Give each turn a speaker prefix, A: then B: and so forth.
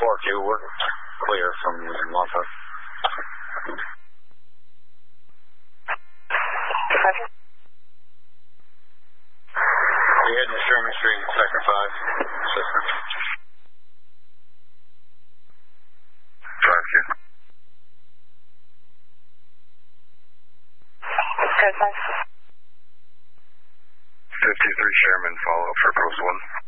A: 4-2, we're clear from Montauk. You're heading to Sherman Street, Sector 5, system.
B: 5-2.
C: Code 5.
B: 53 Sherman, follow up for Post 1.